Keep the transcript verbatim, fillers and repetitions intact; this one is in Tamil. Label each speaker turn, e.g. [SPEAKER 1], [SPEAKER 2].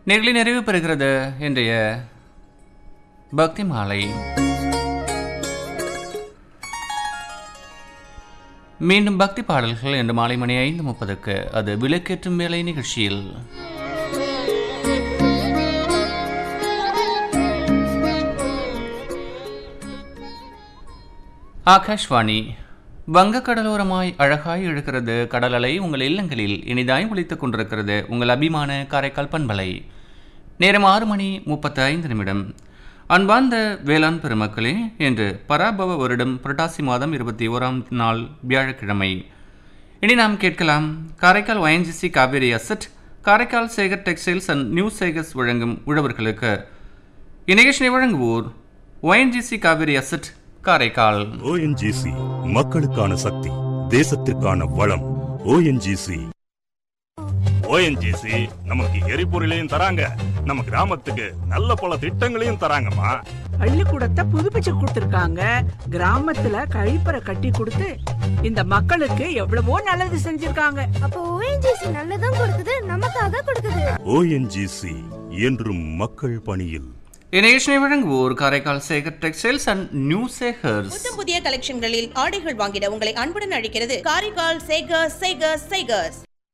[SPEAKER 1] நேர்களை நிறைவு பெறுகிறது இன்றைய பக்தி மாலை. மீண்டும் பக்தி பாடல்கள் என்று மாலை மணி ஐந்து முப்பதுக்கு அது விளக்கேற்றும் வேலை நிகழ்ச்சியில். ஆகாஷ்வாணி. வங்கக்கடலோரமாய் அழகாய் இழுக்கிறது கடல் அலை. உங்கள் இல்லங்களில் இனிதாய் ஒலித்துக் கொண்டிருக்கிறது உங்கள் அபிமான காரைக்கால் பண்பலை. நேரம் ஆறு மணி முப்பத்தி ஐந்து நிமிடம். அன்பார்ந்த வேளாண் பெருமக்களே, என்று பராபவ வருடம் புரட்டாசி மாதம் இருபத்தி ஓராம் நாள் வியாழக்கிழமை. இனி நாம் கேட்கலாம் Karaikal YNGC Kaveri asset, Karaikal Sekar textiles and new Sekar's வழங்கும் உழவர்களுக்கு. இந்நிகழ்ச்சியை வழங்குவோர் YNGC Kaveri asset Karaikal.
[SPEAKER 2] ONGC மக்களுக்கான சக்தி, தேசத்திற்கான வளம். ஓஎன்ஜிசி ஓஎன்ஜிசி நமக்கு எரிபொருளையும் தராங்க, நம்ம கிராமத்துக்கு நல்ல பல திட்டங்களையும் தராங்கம்மா.
[SPEAKER 3] பள்ளிக்கூடத்தை புதுப்பிச்சு கொடுத்திருக்காங்க, கிராமத்துல கழிப்பறை கட்டி கொடுத்து இந்த மக்களுக்கு எவ்வளவோ நல்லது செஞ்சிருக்காங்க.
[SPEAKER 4] அப்ப ஓஎன்ஜிசி நல்லதும் கொடுக்குது, நமக்காக கொடுக்குது.
[SPEAKER 2] ஓஎன்ஜிசி என்றும் மக்கள் பணியில்.
[SPEAKER 1] இந்நிகழ்ச்சியை வழங்குவோர் Karaikal Sekar textiles and new Sekar's.
[SPEAKER 5] புத்தம் புதிய கலெக்ஷன்களில் ஆடைகள் வாங்கிட உங்களை அன்புடன் அழைக்கிறது காரைக்கால் சேகர் சேகர் சேகர்ஸ்.